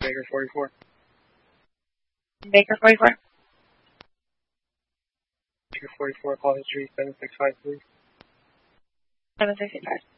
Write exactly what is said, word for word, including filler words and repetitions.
Baker forty-four. Baker forty-four. Baker forty-four, call history seven six five, please. seven six five.